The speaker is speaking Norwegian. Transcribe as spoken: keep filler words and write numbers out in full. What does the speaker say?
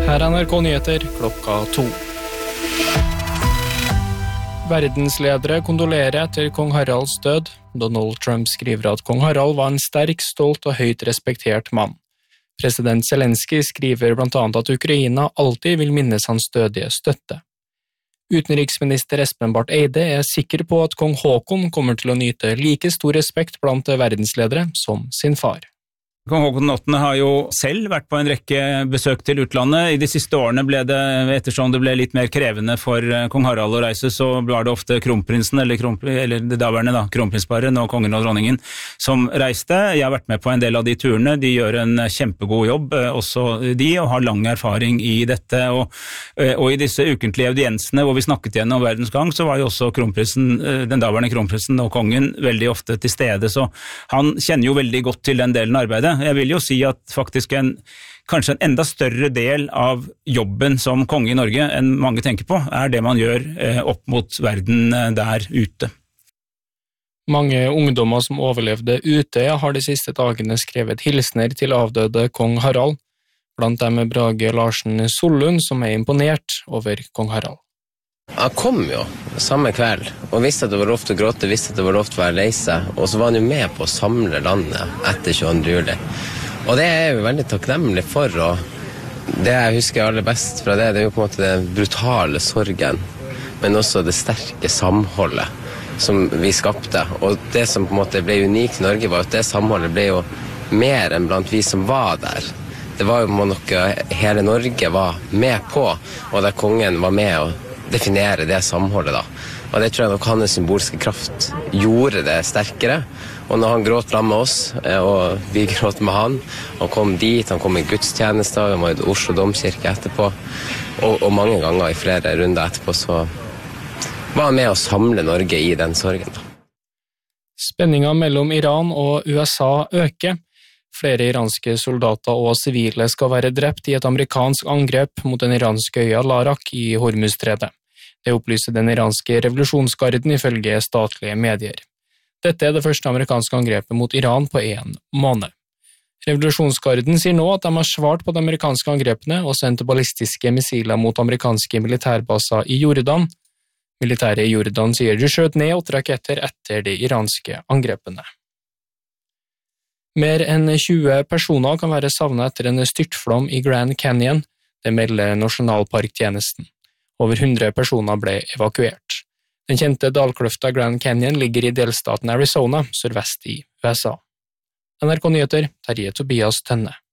Her er N R K Nyheter klokka to. Verdensledere kondolerer etter kong Haralds død. Donald Trump skriver at kong Harald var en sterk, stolt og høyt respektert mann. President Zelensky skriver blant annet at Ukraina alltid vil minnes hans dødige støtte. Utenriksminister Espen Barth Eide er sikker på at kong Håkon kommer til å nyte like stor respekt blant verdensledere som sin far. Kong Håkon den åttende har jo selv vært på en rekke besøk til utlandet. I de siste årene ble det, ettersom det ble litt mer krevende for kong Harald å reise, så var det ofte kronprinsen, eller, kronpr- eller det daværende da, kronprinsparet, nå kongen og dronningen, som reiste. Jeg har vært med på en del av de turene. De gjør en kjempegod jobb, også de, og har lang erfaring i dette. Og, og i disse ukentlige audiensene hvor vi snakket gjennom verdens gang, så var jo også kronprinsen, den daværende kronprinsen og kongen veldig ofte til stede, så han kjenner jo veldig godt til den delen av arbeidet. Jeg vil jo si at faktisk en, kanskje en enda større del av jobben som konge i Norge enn mange tenker på, er det man gjør eh, opp mot verden eh, der ute. Mange ungdommer som overlevde Utøya har de siste dagene skrevet hilsner til avdøde kong Harald. Blant dem er Brage Larsen Sollund, som er imponert over kong Harald. Han kom jo samme kveld, og visste at det var ofte å gråte, visste at det var ofte å være lei seg, og så var han jo med på å samle landet etter tjueandre juli. Og det er jeg jo veldig takknemlig for, og det jeg husker aller best fra det, det er jo på en måte den brutale sorgen, men også det sterke samholdet som vi skapte. Og det som på en måte ble unikt i Norge var at det samholdet ble jo mer enn blant vi som var der. Det var jo noe hele Norge var med på, og der kongen var med og definere det samholdet da. Og det tror jeg nok hans symbolske kraft gjorde det sterkere. Og når han gråt sammen med oss, og vi gråt med han, han kom dit, han kom i gudstjenester, han var i Oslo Domkirke etterpå, og, og mange ganger i flere runder etterpå, så var han med å samle Norge i den sorgen da. Spenningen mellom Iran og U S A øker. Flere iranske soldater og sivile skal være drept i et amerikansk angrep mot den iranske øya Larak i Hormuzstredet. Det opplyser den iranske revolusjonsgarden ifølge statlige medier. Dette er det første amerikanske angrepet mot Iran på en måned. Revolusjonsgarden sier nå at de har svart på de amerikanske angrepene og sendt ballistiske missiler mot amerikanske militærbaser i Jordan. Militæret i Jordan sier de skjøt ned åtte raketter etter de iranske angrepene. Mer enn tjue personer kan være savnet etter en styrtflom i Grand Canyon, det melder Nasjonalparktjenesten. Over hundre personer ble evakuert. Den kjente dalkløfta Grand Canyon ligger i delstaten Arizona, sørvest i U S A. N R K Nyheter, Terje Tobias Tønne.